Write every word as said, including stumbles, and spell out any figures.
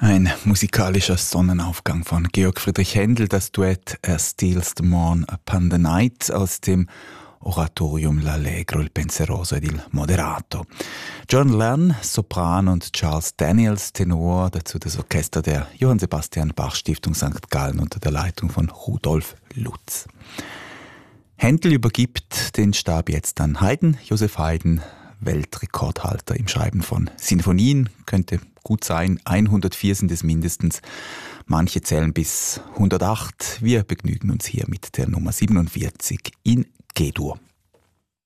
Ein musikalischer Sonnenaufgang von Georg Friedrich Händel, das Duett Er steals the morn upon the night aus dem Oratorium L'Allegro, il Penseroso ed il Moderato. John Lern, Sopran und Charles Daniels, Tenor, dazu das Orchester der Johann Sebastian Bach Stiftung Sankt Gallen unter der Leitung von Rudolf Lutz. Händel übergibt den Stab jetzt an Haydn, Joseph Haydn, Weltrekordhalter im Schreiben von Sinfonien, könnte gut sein, hundertvier sind es mindestens. Manche zählen bis hundertacht. Wir begnügen uns hier mit der Nummer siebenundvierzig in G-Dur.